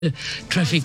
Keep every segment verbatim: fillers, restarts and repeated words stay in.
traffic.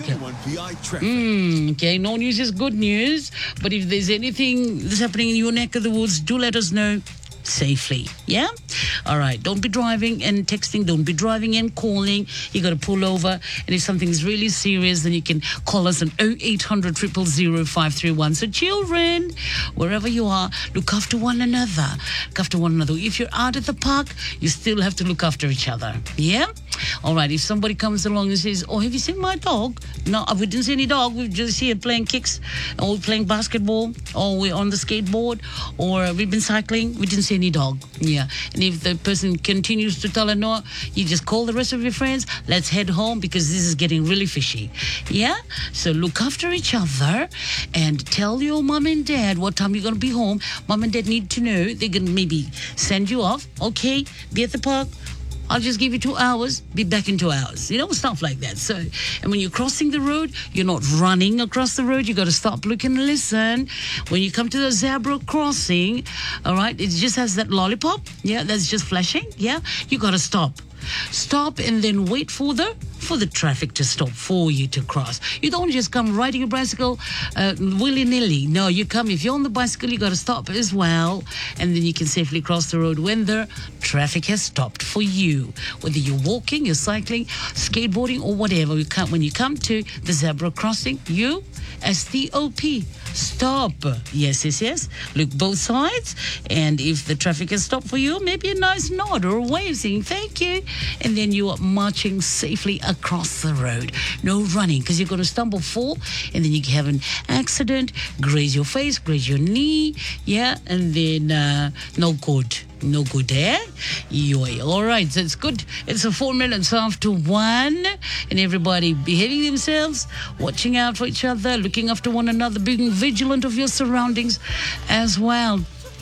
Mm, okay, no news is good news. But if there's anything that's happening in your neck of the woods, do let us know safely. Yeah? All right. Don't be driving and texting. Don't be driving and calling. You got to pull over. And if something's really serious, then you can call us on oh eight hundred, zero zero zero, five three one. So children, wherever you are, look after one another. Look after one another. If you're out at the park, you still have to look after each other. Yeah? All right. If somebody comes along and says, oh, have you seen my dog? No, we didn't see any dog. We're just here playing kicks, or we're playing basketball, or we're on the skateboard, or we've been cycling. We didn't see any dog. Yeah. And if the person continues to tell her no, you just call the rest of your friends. Let's head home because this is getting really fishy. Yeah? So look after each other and tell your mom and dad what time you're going to be home. Mom and dad need to know. They're going to maybe send you off. Okay, be at the park. I'll just give you two hours, be back in two hours. You know, stuff like that. So, and when you're crossing the road, you're not running across the road. You got to stop, look, and listen. When you come to the zebra crossing, all right, it just has that lollipop. Yeah, that's just flashing. Yeah, you got to stop. Stop and then wait for the for the traffic to stop for you to cross. You don't just come riding your bicycle uh, willy-nilly. No, you come, if you're on the bicycle, you got to stop as well, and then you can safely cross the road when the traffic has stopped for you. Whether you're walking, you're cycling, skateboarding, or whatever, you come, when you come to the zebra crossing, you S T O P. Stop. Yes, yes, yes. Look both sides. And if the traffic has stopped for you, maybe a nice nod or a wave saying thank you. And then you are marching safely across the road. No running, because you're going to stumble, fall, and then you can have an accident, graze your face, graze your knee. Yeah, and then uh, no good. No good there. Yoy. All right, so it's good. It's a four minutes after one, and everybody behaving themselves, watching out for each other, looking after one another, being vigilant of your surroundings as well.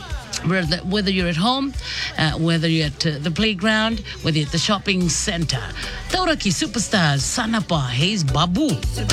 Whether you're at home, uh, whether you're at uh, the playground, whether you're at the shopping center. Tauraki Superstars, Sanapa, Hayes Babu.